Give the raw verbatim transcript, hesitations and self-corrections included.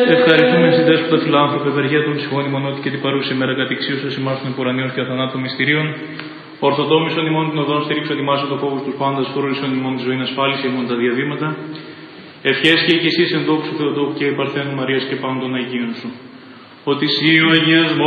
Ευχαριστούμε συντέσποτα φιλάνθρωπε, ευεργία των ψυχών ημών και την παρούση μέρα κατηξίωσης ημάς των υπουρανίων και αθανάτων μυστηρίων. Ορθοδόμησον ημών την οδόν στηρίξω ετοιμάσω το φόβο του πάντας, χωρίσον ημών τη ζωή ασφάλιση ημών τα διαβήματα. Ευχές και εσείς εν δόξου Θεοτόκου και η Παρθένου Μαρίας και πάντων των Αγίων σου. Ότι σύ ο αγιασμός